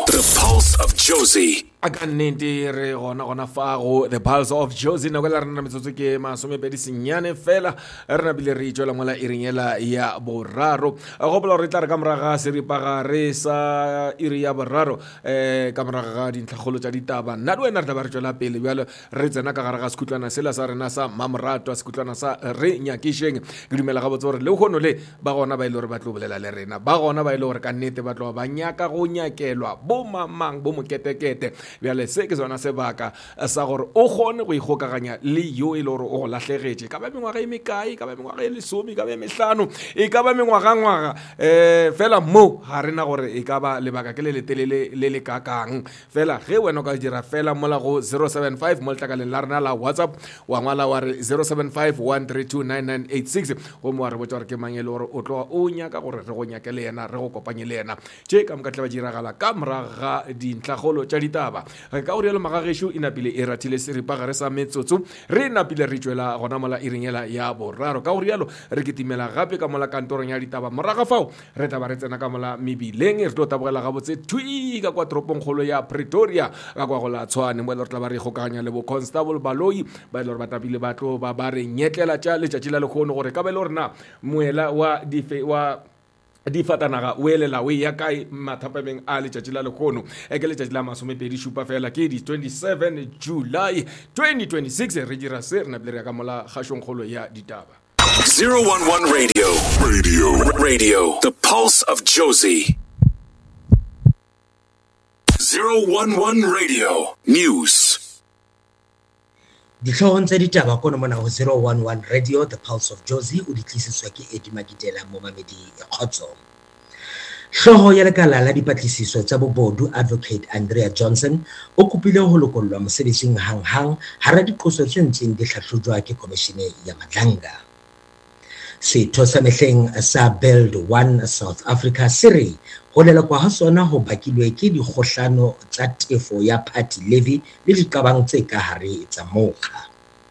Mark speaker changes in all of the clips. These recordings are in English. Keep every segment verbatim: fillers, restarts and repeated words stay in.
Speaker 1: The Pulse of Jozi.
Speaker 2: A ka nnete re gona gona fago The Pulse of Jozi na kwela rena metsotso ke masomepedi senyane fela re na bile re itswela mola iringela ya boraro go bola re tla re ka moraga seripaga re sa iri ya boraro eh ka moraga ga dintlhagolo tsa ditaba nna le wena re tla ba re tswela pele bjalo re tsena ka gare ga sekutlwana sela sa rena sa mamrato sekutlwana sa re nyakisheng ke dumela ga botse gore le gono le ba gona ba ile re ba tlo bolela le rena ba gona ba ile gore ka nnete ba tlo ba nyaka go nyakelwa bo mamang bo moketekete bjale se ke sona sebaka sa gore o gone go ikgokaganya le yo e le gore o go lahlegetše ka ba mengwaga e mekae ka ba mengwaga e lesome ka ba mehlano e ka ba mengwaga-ngwaga um fela mo ga rena gore e ka ba lebaka ke le letelele le le kakang fela ge wena o ka dira fela mola go zero seven five mo letlakaleng la rena la whatsapp wa ngwala wa re zero seven five one three two nine nine eight six go mo wa re botsa gore ke mang e le gore o tloa o nyaka gore re go nyake le yena re go kopanye le yena tše ka moka tle ba diragala ka moraga ga dintlhagolo tša ditaba ka o rialo magagesho e napile e ratile seripa gare sa metsotso re napile re tswela gona mola iringela ya boraro ka o rialo re ketimela gape ka mola kantorong ya ditaba moraga fao re taba re tsena ka mola mebileng re tlo tabogela gabotse thui ka kwa toropong kgolo ya Pretoria ka kwa go la Tshwane mo le re tla ba re gokaganya le bo Constable Baloi ba ile re batapile ba tlo ba ba re nyetlela tša letšatši la lekgono gore ka be le rena moela wa dife wa di fatanaga o elela o ya kae mathapameng a letšatši la lekgono e ke letšatši la masomepedi šupa fela ke di twenty-seven July twenty twenty-six re dira se re napile re ya ka mola kgašongkgolo ya ditaba
Speaker 1: zero one one Radio. Radio. Radio. The Pulse of Jozi. zero one one Radio. News.
Speaker 3: Ditlhogong tsa ditaba kono mona go zero one one Radio, The Pulse of Jozi o di tlisitswa ke Eddie Makitela mo mamedi e khotso. Hlogo ya lekala la dipatlisiso tsa bobodu Advocate Andrea Johnson o kopile ho lokollwa mosebetsing hanghang hara diqoso tse ntseng di hlahlojwa ke komishene ya Madlanga. Setho sa mehleng sa Build One South Africa siri go lelekwa ha sona ho bakilwe ke dikgohlano tsa tefo ya party levy le diqabang tse ka hare tsa mokga.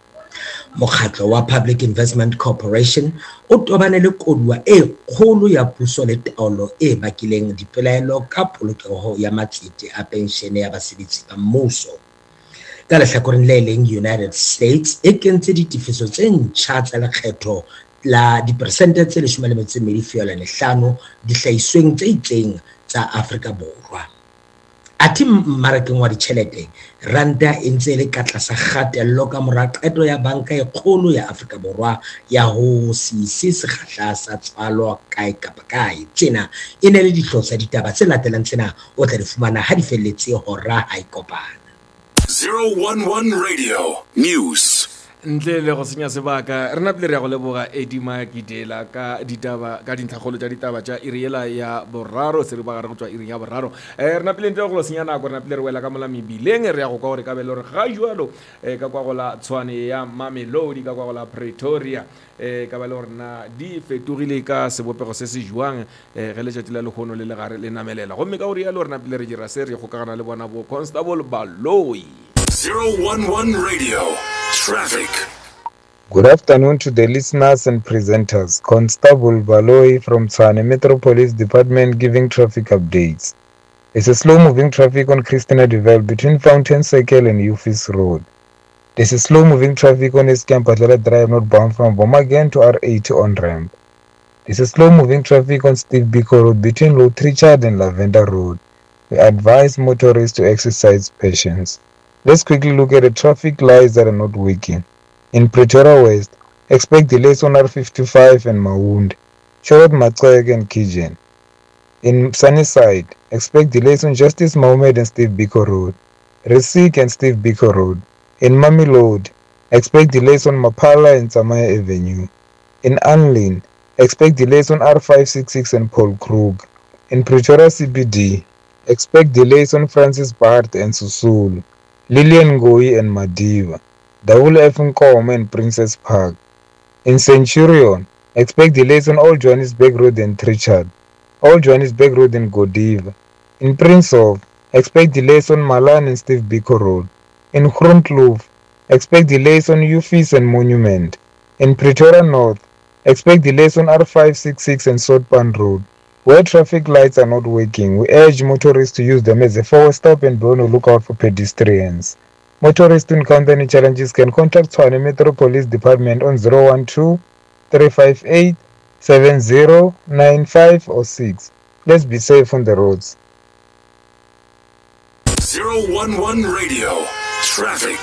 Speaker 3: Mokgatlo wa Public Investment Corporation o tobane le koduwa e kgolo ya puso le taolo e bakileng dipelaelo ka polokeho ya matsete a penshene ya basebetsi ba mmuso. Ka lehlakoreng le leng United States e kentse ditifiso tse ntjha tsa lekgetho la dipersente tse leshome le metso e mmedi feela hlano dihlahisweng tse itseng tsa Afrika Borwa. Ati mmarakeng wa ditjhelete randa e ntse le ka tlasa kgatello ka mora qeto ya banka e kgolo ya Afrika Borwa ya ho sisi sekgahla sa tswalo kae kapa kae. Tsena e ne le dihlosa ditaba tse latelang tsena o tla di fumana ha di felletse hora ha ikopana.
Speaker 1: zero one one Radio. News.
Speaker 2: ntle le go senya sebaka re napile re ya go leboga Eddie Makitela ka ditaba ka dintlhagolo tša ditaba tša iriela ya boraro se re ba gare go tswa iring ya boraro eh re napile ntle go lo senya nako re napile re wela ka mola mebileng re ya go kwa gore ka be le gore ga jwalo eh ka kwa go la Tshwane ya Mamelodi ka kwa go la Pretoria eh ka ba le gore na di fetogile ka sebopego se se jwang eh ge letšatši la lekgono le le gare le namelela gomme ka gore ya le gore napile re dira se re go kagana le bona bo Constable Baloi
Speaker 1: zero one one Radio. Traffic.
Speaker 4: Good afternoon to the listeners and presenters. Constable Baloi from Tshwane Metro Police Department giving traffic updates. There's a slow-moving traffic on Christina Duval between Fountain Circle and Ufis Road. There's a slow-moving traffic on Escampatela Drive northbound from Bomagen to R eighty on-ramp. There's a slow-moving traffic on Steve Biko Road between Low Richard and Lavender Road. We advise motorists to exercise patience. Let's quickly look at the traffic lights that are not working. In Pretoria West, expect delays on R fifty-five and Mawound, Sherwood Matseg and Kijen. In Sunnyside, expect delays on Justice Mohammed and Steve Biko Road, Resik and Steve Biko Road. In Mamelodi, expect delays on Mapala and Samaya Avenue. In Anlin, expect delays on R five sixty-six and Paul Krug. In Pretoria C B D, expect delays on Francis Bart and Susul. Lillian Ngoi and Madiba, Dawul F. Nkomo and Princess Park. In Centurion, expect delays on Old Johannesburg Road and Trichard, Old Johannesburg Road and Godiva. In Prince of, expect delays on Malan and Steve Biko Road. In Groenkloof, expect delays on Ufis and Monument. In Pretoria North, expect delays on R five sixty-six and Soutpan Road. Where traffic lights are not working, we urge motorists to use them as a forward stop and be on the lookout for pedestrians. Motorists to encounter any challenges can contact Tshwane Metro Police Department on zero one two, three five eight, seven zero nine five or six. Let's be safe on the roads.
Speaker 1: zero one one Radio. Traffic.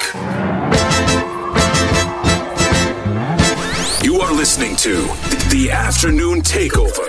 Speaker 1: You are listening to The Afternoon Takeover.